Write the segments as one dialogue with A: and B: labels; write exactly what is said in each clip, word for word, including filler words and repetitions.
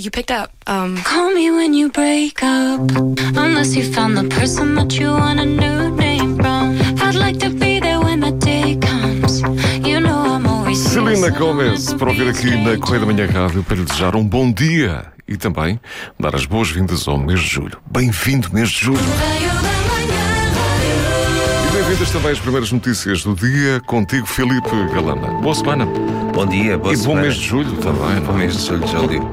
A: you picked up. Um...
B: Call me when you break up, unless you found the person that you want a new name from. I'd like to be there when the day comes. You know I'm always
C: Selena Gomez, para ouvir aqui na Correia da Manhã Rádio, para lhe desejar um bom dia e também dar as boas-vindas ao mês de julho. Bem-vindo, mês de julho. E bem-vindas também às primeiras notícias do dia, contigo, Filipe Galamba. Boa semana.
D: Bom dia, boa
C: e
D: semana.
C: E bom mês de julho também.
D: Bom mês de julho, Júlio.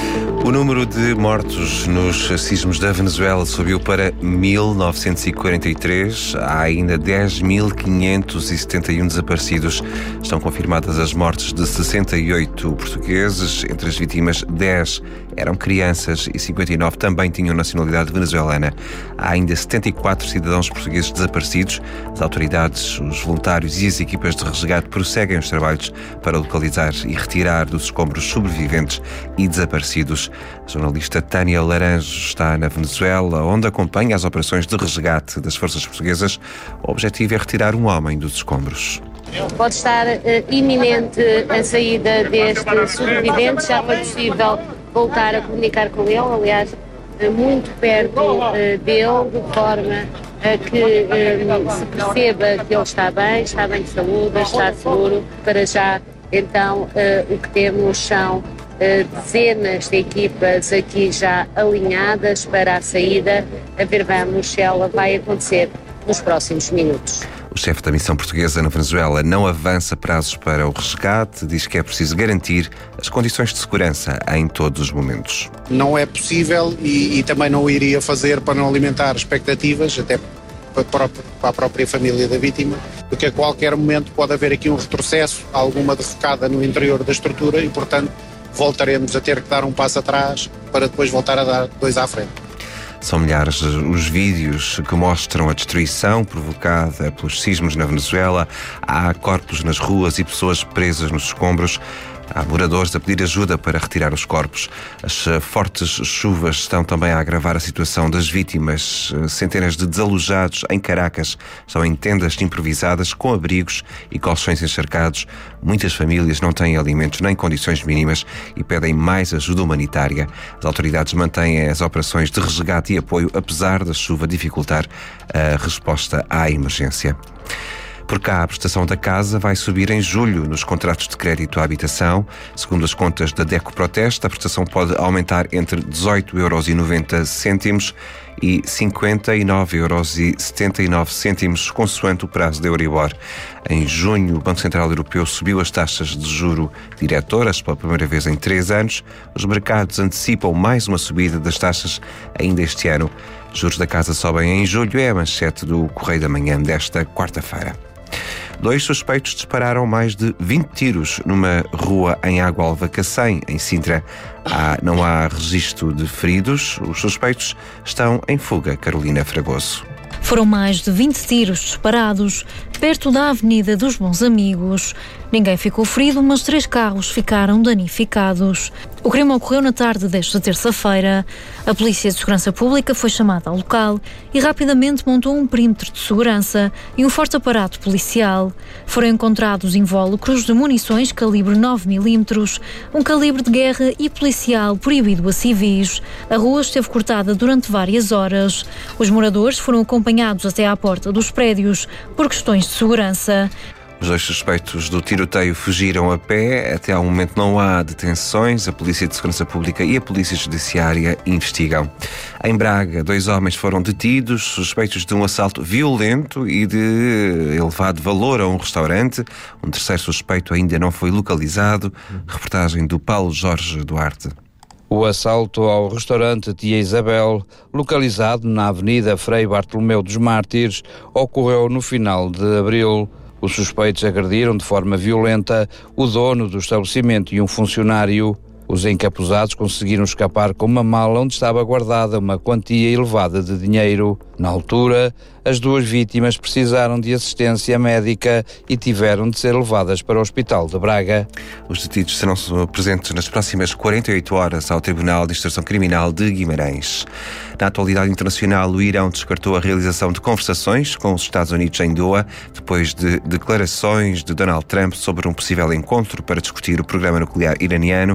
D: O número de mortos nos sismos da Venezuela subiu para mil novecentos e quarenta e três. Há ainda dez mil quinhentos e setenta e um desaparecidos. Estão confirmadas as mortes de sessenta e oito portugueses. Entre as vítimas, dez eram crianças e cinquenta e nove também tinham nacionalidade venezuelana. Há ainda setenta e quatro cidadãos portugueses desaparecidos. As autoridades, os voluntários e as equipas de resgate prosseguem os trabalhos para localizar e retirar dos escombros sobreviventes e desaparecidos. A jornalista Tânia Laranjo está na Venezuela, onde acompanha as operações de resgate das forças portuguesas. O objetivo é retirar um homem dos escombros.
E: Pode estar uh, iminente a saída deste sobrevivente. Já foi possível voltar a comunicar com ele, aliás, uh, muito perto uh, dele, de forma a que uh, se perceba que ele está bem, está bem de saúde, está seguro. Para já, então, uh, o que temos são dezenas de equipas aqui já alinhadas para a saída. A ver, vamos se ela vai acontecer nos próximos minutos.
D: O chefe da missão portuguesa na Venezuela não avança prazos para o resgate, diz que é preciso garantir as condições de segurança em todos os momentos.
F: Não é possível e, e também não o iria fazer para não alimentar expectativas, até para a própria família da vítima, porque a qualquer momento pode haver aqui um retrocesso, alguma derrocada no interior da estrutura e, portanto, voltaremos a ter que dar um passo atrás para depois voltar a dar dois à frente.
D: São milhares os vídeos que mostram a destruição provocada pelos sismos na Venezuela. Há corpos nas ruas e pessoas presas nos escombros. Há moradores a pedir ajuda para retirar os corpos. As fortes chuvas estão também a agravar a situação das vítimas. Centenas de desalojados em Caracas estão em tendas improvisadas com abrigos e colchões encharcados. Muitas famílias não têm alimentos nem condições mínimas e pedem mais ajuda humanitária. As autoridades mantêm as operações de resgate e apoio, apesar da chuva dificultar a resposta à emergência. Por cá, a prestação da casa vai subir em julho nos contratos de crédito à habitação. Segundo as contas da DECO Proteste, a prestação pode aumentar entre dezoito euros e noventa cêntimos e cinquenta e nove euros e setenta e nove cêntimos, consoante o prazo da Euribor. Em junho, o Banco Central Europeu subiu as taxas de juro diretoras pela primeira vez em três anos. Os mercados antecipam mais uma subida das taxas ainda este ano. Juros da casa sobem em julho, é a manchete do Correio da Manhã desta quarta-feira. Dois suspeitos dispararam mais de vinte tiros numa rua em Água Alva Cacém, em Sintra. Há, não há registro de feridos. Os suspeitos estão em fuga. Carolina Fragoso.
G: Foram mais de vinte tiros disparados perto da Avenida dos Bons Amigos. Ninguém ficou ferido, mas três carros ficaram danificados. O crime ocorreu na tarde desta terça-feira. A Polícia de Segurança Pública foi chamada ao local e rapidamente montou um perímetro de segurança e um forte aparato policial. Foram encontrados invólucros de munições calibre nove milímetros, um calibre de guerra e policial proibido a civis. A rua esteve cortada durante várias horas. Os moradores foram acompanhados até à porta dos prédios por questões de segurança.
D: Os dois suspeitos do tiroteio fugiram a pé. Até ao momento não há detenções. A Polícia de Segurança Pública e a Polícia Judiciária investigam. Em Braga, dois homens foram detidos, suspeitos de um assalto violento e de elevado valor a um restaurante. Um terceiro suspeito ainda não foi localizado. Reportagem do Paulo Jorge Duarte.
H: O assalto ao restaurante Tia Isabel, localizado na Avenida Frei Bartolomeu dos Mártires, ocorreu no final de abril. Os suspeitos agrediram de forma violenta o dono do estabelecimento e um funcionário. Os encapuzados conseguiram escapar com uma mala onde estava guardada uma quantia elevada de dinheiro. Na altura, as duas vítimas precisaram de assistência médica e tiveram de ser levadas para o Hospital de Braga.
D: Os detidos serão presentes nas próximas quarenta e oito horas ao Tribunal de Instrução Criminal de Guimarães. Na atualidade internacional, o Irão descartou a realização de conversações com os Estados Unidos em Doha, depois de declarações de Donald Trump sobre um possível encontro para discutir o programa nuclear iraniano.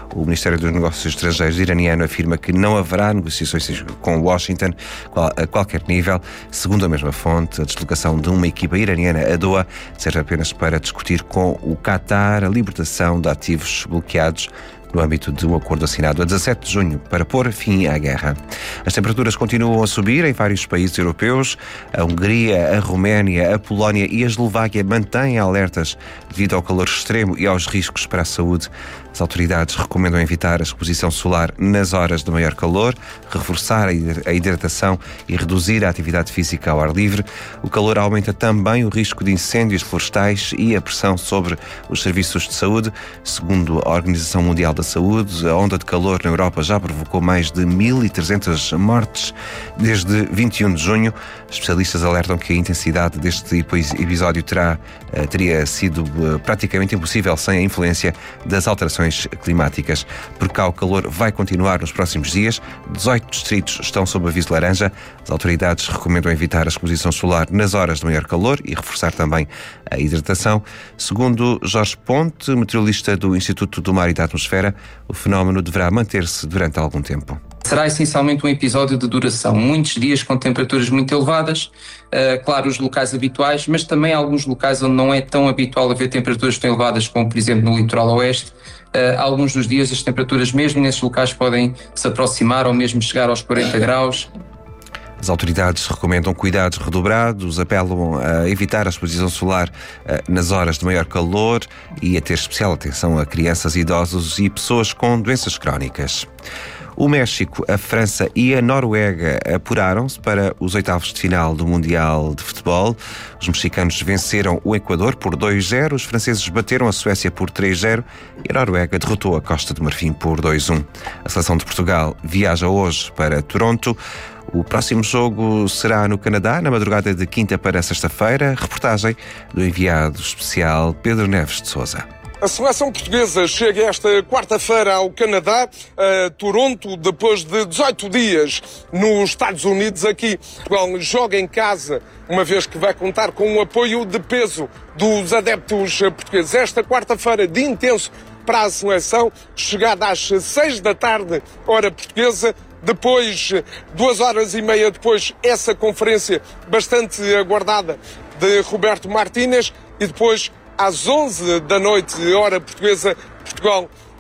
D: O Ministério dos Negócios Estrangeiros iraniano afirma que não haverá negociações com Washington a qualquer nível. Segundo a mesma fonte, a deslocação de uma equipa iraniana a Doha serve apenas para discutir com o Qatar a libertação de ativos bloqueados no âmbito de um acordo assinado a dezassete de junho para pôr fim à guerra. As temperaturas continuam a subir em vários países europeus. A Hungria, a Roménia, a Polónia e a Eslováquia mantêm alertas devido ao calor extremo e aos riscos para a saúde. As autoridades recomendam evitar a exposição solar nas horas de maior calor, reforçar a hidratação e reduzir a atividade física ao ar livre. O calor aumenta também o risco de incêndios florestais e a pressão sobre os serviços de saúde. Segundo a Organização Mundial da Saúde, a onda de calor na Europa já provocou mais de mil e trezentas mortes desde vinte e um de junho. Especialistas alertam que a intensidade deste episódio terá, teria sido praticamente impossível sem a influência das alterações climáticas. Por cá, o calor vai continuar nos próximos dias. dezoito distritos estão sob aviso laranja. As autoridades recomendam evitar a exposição solar nas horas de maior calor e reforçar também a hidratação. Segundo Jorge Ponte, meteorologista do Instituto do Mar e da Atmosfera, o fenómeno deverá manter-se durante algum tempo.
A: Será essencialmente um episódio de duração, muitos dias com temperaturas muito elevadas, uh, claro, os locais habituais, mas também alguns locais onde não é tão habitual haver temperaturas tão elevadas, como por exemplo no litoral oeste. Uh, alguns dos dias as temperaturas mesmo nesses locais podem se aproximar ou mesmo chegar aos quarenta graus.
D: As autoridades recomendam cuidados redobrados, apelam a evitar a exposição solar uh, nas horas de maior calor e a ter especial atenção a crianças, idosos e pessoas com doenças crónicas. O México, a França e a Noruega apuraram-se para os oitavos de final do Mundial de Futebol. Os mexicanos venceram o Equador por dois a zero, os franceses bateram a Suécia por três a zero e a Noruega derrotou a Costa do Marfim por dois a um. A seleção de Portugal viaja hoje para Toronto. O próximo jogo será no Canadá, na madrugada de quinta para sexta-feira. Reportagem do enviado especial Pedro Neves de Sousa.
I: A seleção portuguesa chega esta quarta-feira ao Canadá, a Toronto, depois de dezoito dias nos Estados Unidos. Aqui, Portugal joga em casa, uma vez que vai contar com o apoio de peso dos adeptos portugueses. Esta quarta-feira, de intenso para a seleção, chegada às seis da tarde, hora portuguesa. Depois, duas horas e meia depois, essa conferência bastante aguardada de Roberto Martínez e depois, às onze da noite, hora portuguesa, Portugal